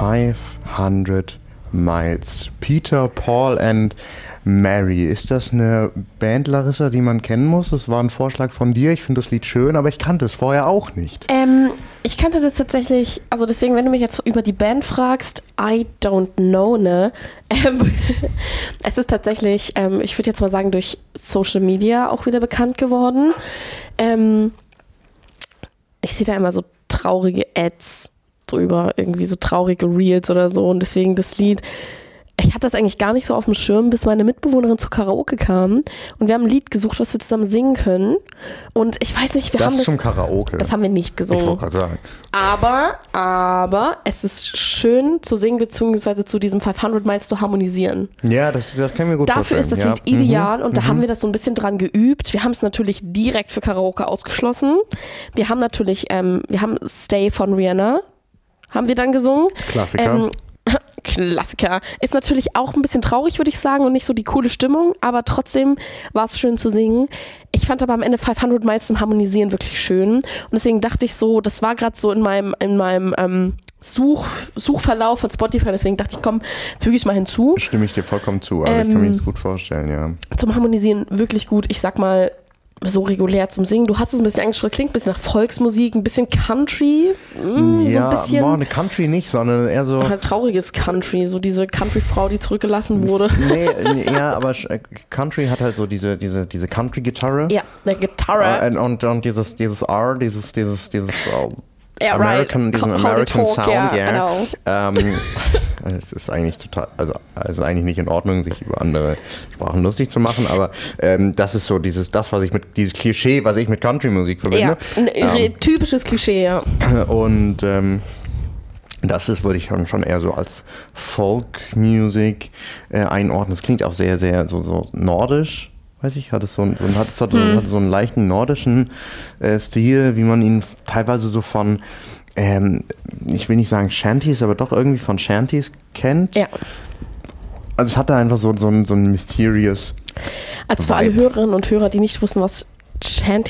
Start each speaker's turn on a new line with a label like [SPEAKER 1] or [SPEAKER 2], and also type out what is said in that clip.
[SPEAKER 1] 500 Miles. Peter, Paul and Mary. Ist das eine Band, Larissa, die man kennen muss? Das war ein Vorschlag von dir. Ich finde das Lied schön, aber ich kannte es vorher auch nicht.
[SPEAKER 2] Ich kannte das tatsächlich, also deswegen, wenn du mich jetzt über die Band fragst, I don't know, ne? Es ist tatsächlich, ich würde jetzt mal sagen, durch Social Media auch wieder bekannt geworden. Ich sehe da immer so traurige Ads drüber, irgendwie so traurige Reels oder so, und deswegen das Lied. Ich hatte das eigentlich gar nicht so auf dem Schirm, bis meine Mitbewohnerin zur Karaoke kam und wir haben ein Lied gesucht, was wir zusammen singen können. Und ich weiß nicht, wir haben das...
[SPEAKER 1] zum Karaoke?
[SPEAKER 2] Das haben wir nicht gesungen.
[SPEAKER 1] Ich wollte gerade sagen.
[SPEAKER 2] Aber es ist schön zu singen, beziehungsweise zu diesem 500 Miles zu harmonisieren.
[SPEAKER 1] Ja, das kann ich mir gut
[SPEAKER 2] Dafür
[SPEAKER 1] vorstellen.
[SPEAKER 2] ist das Lied ideal und da haben wir das so ein bisschen dran geübt. Wir haben es natürlich direkt für Karaoke ausgeschlossen. Wir haben natürlich, wir haben Stay von Rihanna, haben wir dann gesungen.
[SPEAKER 1] Klassiker.
[SPEAKER 2] Klassiker. Ist natürlich auch ein bisschen traurig, würde ich sagen, und nicht so die coole Stimmung, aber trotzdem war es schön zu singen. Ich fand aber am Ende 500 Miles zum Harmonisieren wirklich schön und deswegen dachte ich so, das war gerade so in meinem Suchverlauf von Spotify, deswegen dachte ich, komm, füge ich mal hinzu.
[SPEAKER 1] Stimme ich dir vollkommen zu, aber ich kann mir das gut vorstellen, ja.
[SPEAKER 2] Zum Harmonisieren wirklich gut, ich sag mal, so regulär zum Singen. Du hast es ein bisschen angesprochen, klingt ein bisschen nach Volksmusik, ein bisschen Country.
[SPEAKER 1] Ja,
[SPEAKER 2] so ein bisschen.
[SPEAKER 1] Eine Country nicht, sondern eher so...
[SPEAKER 2] Halt trauriges Country, so diese Country-Frau, die zurückgelassen wurde.
[SPEAKER 1] Nee, ja, aber Country hat halt so diese Country-Gitarre.
[SPEAKER 2] Ja, der Gitarre.
[SPEAKER 1] Und dieses R, dieses
[SPEAKER 2] Yeah,
[SPEAKER 1] American,
[SPEAKER 2] right.
[SPEAKER 1] diesen
[SPEAKER 2] How
[SPEAKER 1] American
[SPEAKER 2] talk,
[SPEAKER 1] Sound,
[SPEAKER 2] ja.
[SPEAKER 1] Es ist eigentlich total, also eigentlich nicht in Ordnung, sich über andere Sprachen lustig zu machen, aber das ist so dieses Klischee, was ich mit Country-Musik verbinde.
[SPEAKER 2] Ja, ein typisches Klischee, ja.
[SPEAKER 1] Und das ist, würde ich schon eher so als Folk-Music einordnen. Es klingt auch sehr, sehr so nordisch. Weiß ich, hatte so einen leichten nordischen Stil, wie man ihn teilweise so von, ich will nicht sagen Shanties, aber doch irgendwie von Shanties kennt.
[SPEAKER 2] Ja.
[SPEAKER 1] Also es hatte einfach so ein mysterious
[SPEAKER 2] Als für alle Hörerinnen und Hörer, die nicht wussten, was Shanty